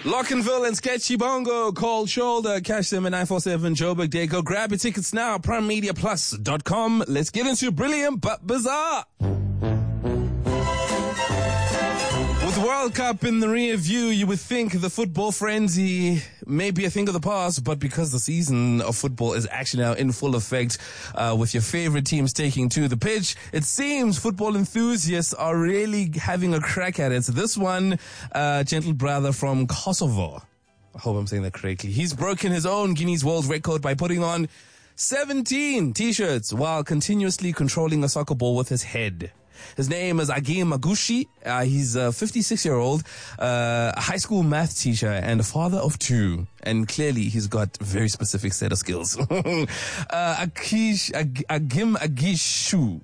Lockenville and Sketchy Bongo, Cold Shoulder. Catch them at 947 Joburg Day. Go grab your tickets now, PrimeMediaPlus.com. Let's get into Brilliant but Bizarre. With the World Cup in the rear view, you would think the football frenzy may be a thing of the past, but because the season of football is actually now in full effect, with your favorite teams taking to the pitch, it seems football enthusiasts are really having a crack at it. So this one, gentle brother from Kosovo, I hope I'm saying that correctly, he's broken his own Guinness World Record by putting on 17 t-shirts while continuously controlling a soccer ball with his head. His name is Agim Agushi. He's a 56-year-old, high school math teacher and a father of two. And clearly he's got a very specific set of skills. Agim Agishu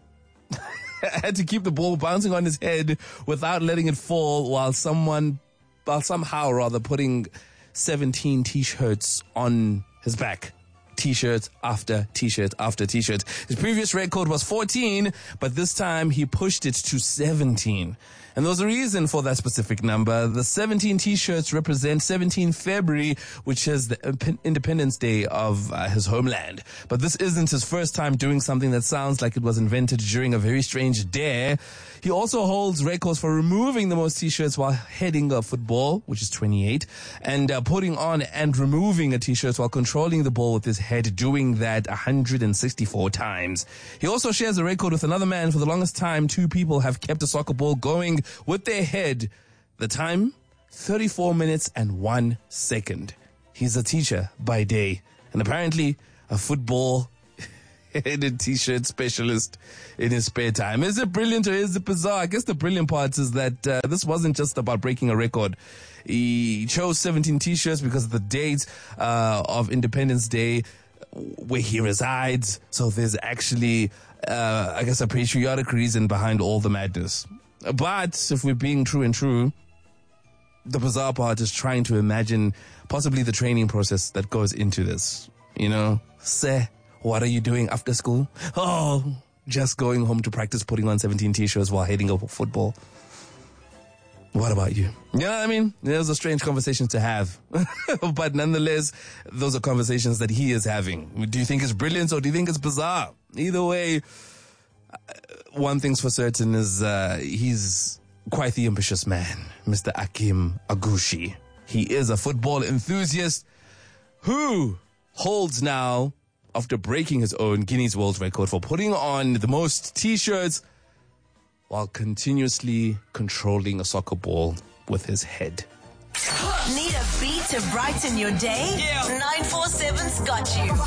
had to keep the ball bouncing on his head without letting it fall while somehow putting 17 t-shirts on his back. T-shirt after T-shirt after T-shirt. His previous record was 14, but this time he pushed it to 17. And there was a reason for that specific number. The 17 T-shirts represent 17 February, which is the Independence Day of his homeland. But this isn't his first time doing something that sounds like it was invented during a very strange dare. He also holds records for removing the most T-shirts while heading a football, which is 28, and putting on and removing a T-shirt while controlling the ball with his head, doing that 164 times. He also shares a record with another man. For the longest time, two people have kept a soccer ball going with their head. The time, 34 minutes and 1 second. He's a teacher by day and apparently a football headed t-shirt specialist in his spare time. Is it brilliant or is it bizarre? I guess the brilliant part is that this wasn't just about breaking a record. He chose 17 t-shirts because of the date of Independence Day where he resides. So there's actually, I guess, a patriotic reason behind all the madness. But if we're being true, the bizarre part is trying to imagine possibly the training process that goes into this. You know, say, what are you doing after school? Oh, just going home to practice putting on 17 t-shirts while heading over football. What about you? You know what I mean? Those are strange conversations to have. But nonetheless, those are conversations that he is having. Do you think it's brilliant or do you think it's bizarre? Either way, one thing's for certain is he's quite the ambitious man, Mr. Agim Agushi. He is a football enthusiast who holds now, after breaking his own Guinness World Record for putting on the most t-shirts while continuously controlling a soccer ball with his head. Need a beat to brighten your day? Yeah. 947's got you.